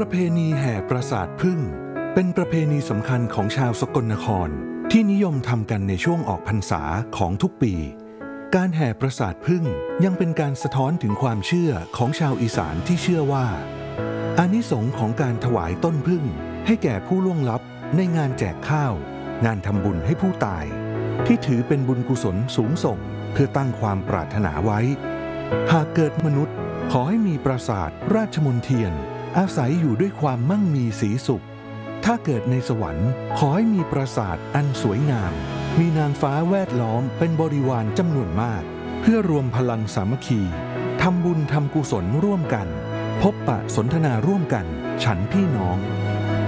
เพณีแห่ปราสาทผึ้งเป็นประเพณีสำคัญของชาวสกลนครที่นิยมทำกันในช่วงออกพรรษาของทุกปีการแห่ปราสาทผึ้งยังเป็นการสะท้อนถึงความเชื่อของชาวอีสานที่เชื่อว่าอานิสงส์ของการถวายต้นผึ้งให้แก่ผู้ล่วงลับในงานแจกข้าวงานทำบุญให้ผู้ตายที่ถือเป็นบุญกุศลสูงส่งเพื่อตั้งความปรารถนาไว้หากเกิดมนุษย์ขอให้มีปราสาทราชมนเทียนอาศัยอยู่ด้วยความมั่งมีสีสุขถ้าเกิดในสวรรค์ขอให้มีปราสาทอันสวยงามมีนางฟ้าแวดล้อมเป็นบริวารจำนวนมากเพื่อรวมพลังสามัคคีทำบุญทำกุศลร่วมกันพบปะสนทนาร่วมกันฉันพี่น้อง